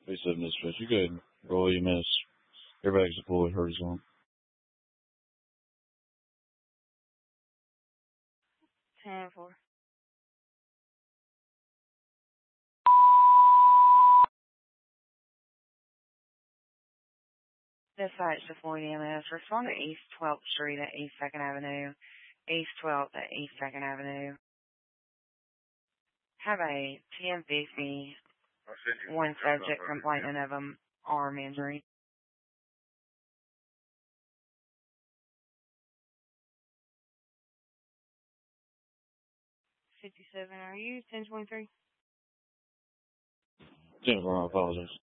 A7 dispatch. You go ahead and roll EMS. Everybody's deployed. Horizontal. 10-4. Dispatch to Floyd EMS. Respond to East 12th Street at East 2nd Avenue. East 12th at East 2nd Avenue. Have a 1050. One subject complaining of an arm injury. 57. Are you 1023? 10-4, I apologize.